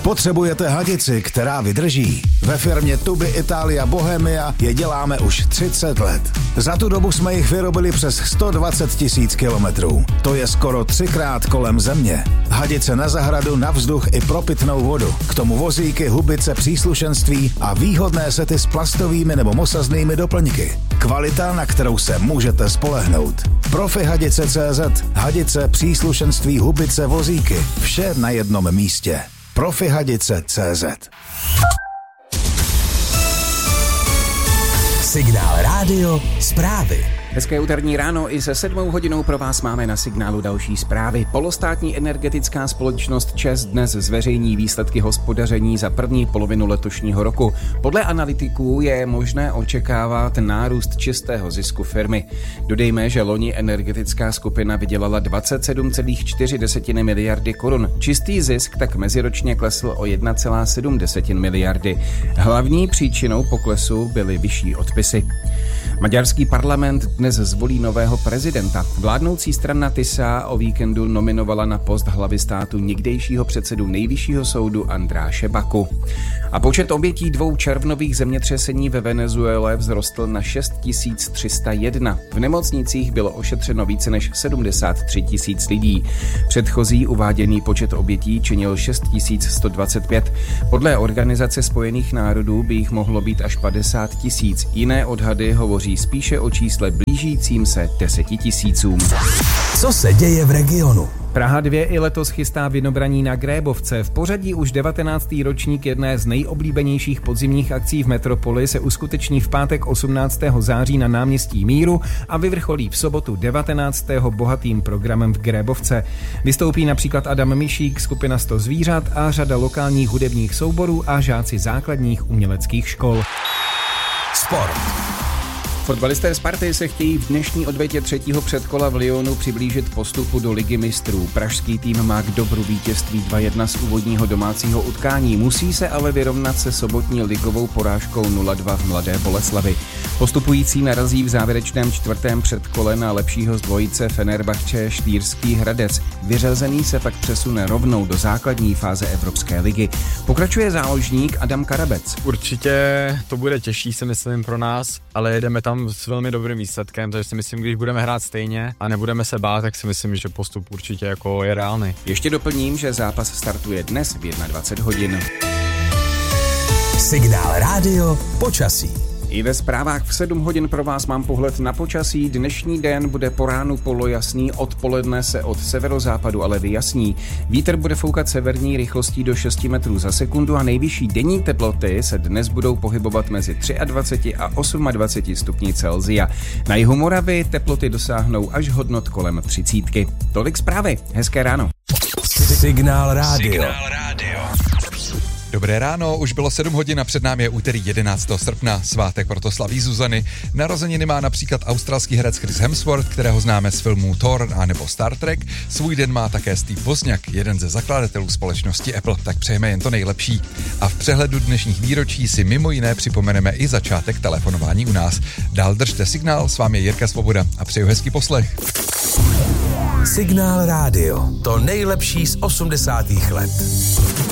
Potřebujete hadici, která vydrží? Ve firmě Tuby Italia Bohemia je děláme už 30 let. Za tu dobu jsme jich vyrobili přes 120 000 kilometrů. To je skoro 3krát kolem země. Hadice na zahradu, na vzduch i pro pitnou vodu. K tomu vozíky, hubice, příslušenství a výhodné sety s plastovými nebo mosaznými doplňky. Kvalita, na kterou se můžete spolehnout. Profihadice.cz. Hadice, příslušenství, hubice, vozíky. Vše na jednom místě. Profihadice.cz. Signál rádio zprávy. Hezké úterní ráno, i se 7 hodinou pro vás máme na Signálu další zprávy. Polostátní energetická společnost ČEZ dnes zveřejní výsledky hospodaření za první polovinu letošního roku. Podle analytiků je možné očekávat nárůst čistého zisku firmy. Dodejme, že loni energetická skupina vydělala 27,4 miliardy korun. Čistý zisk tak meziročně klesl o 1,7 miliardy. Hlavní příčinou poklesu byly vyšší odpisy. Maďarský parlament dnes zvolí nového prezidenta. Vládnoucí strana TISA o víkendu nominovala na post hlavy státu někdejšího předsedu Nejvyššího soudu Andráše Baku. A počet obětí 2 červnových zemětřesení ve Venezuele vzrostl na 6301. V nemocnicích bylo ošetřeno více než 73 000 lidí. Předchozí uváděný počet obětí činil 6125. Podle Organizace spojených národů by jich mohlo být až 50 000. Jiné odhady hovoří spíše o čísle blížícím se 10 000. Co se děje v regionu? Praha 2 i letos chystá vynobraní na Grébovce. V pořadí už 19. ročník jedné z nejoblíbenějších podzimních akcí v metropoli se uskuteční v pátek 18. září na náměstí Míru a vyvrcholí v sobotu 19. bohatým programem v Grébovce. Vystoupí například Adam Mišík, skupina 100 zvířat a řada lokálních hudebních souborů a žáci základních uměleckých škol. Sport. Fotbalisté Sparty se chtějí v dnešní odvetě 3. předkola v Lyonu přiblížit postupu do Ligy mistrů. Pražský tým má k dobru vítězství 2-1 z úvodního domácího utkání. Musí se ale vyrovnat se sobotní ligovou porážkou 0-2 v Mladé Boleslavi. Postupující narazí v závěrečném 4. předkole na lepšího z dvojice Fenerbahče Štýrský Hradec. Vyřazený se pak přesune rovnou do základní fáze Evropské ligy. Pokračuje záložník Adam Karabec. Určitě to bude těžší, si myslím, pro nás, ale jedeme tam s velmi dobrým výsledkem, takže si myslím, když budeme hrát stejně a nebudeme se bát, tak si myslím, že postup určitě jako je reálný. Ještě doplním, že zápas startuje dnes v 21 hodin. Signál rádio počasí. I ve zprávách v 7 hodin pro vás mám pohled na počasí. Dnešní den bude po ránu polojasný, odpoledne se od severozápadu ale vyjasní. Vítr bude foukat severní rychlostí do 6 metrů za sekundu a nejvyšší denní teploty se dnes budou pohybovat mezi 23 a 28 stupni Celsia. Na jihu Moravy teploty dosáhnou až hodnot kolem 30. Tolik zprávy. Hezké ráno. Signál rádio. Dobré ráno, už bylo 7 hodin a před námi je úterý 11. srpna, svátek proto slaví Zuzany. Narozeniny má například australský herec Chris Hemsworth, kterého známe z filmů Thor a nebo Star Trek. Svůj den má také Steve Wozniak, jeden ze zakladatelů společnosti Apple, tak přejeme jen to nejlepší. A v přehledu dnešních výročí si mimo jiné připomeneme i začátek telefonování u nás. Dál držte signál, s vámi je Jirka Svoboda a přeju hezký poslech. Signál rádio, to nejlepší z 80. let.